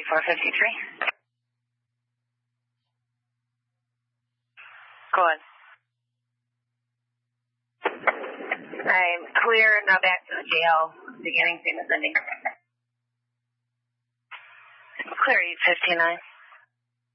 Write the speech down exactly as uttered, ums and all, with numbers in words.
four fifty-three. Go on. I'm clear, now back to the jail. Beginning, same as ending. Clear eight fifty-nine.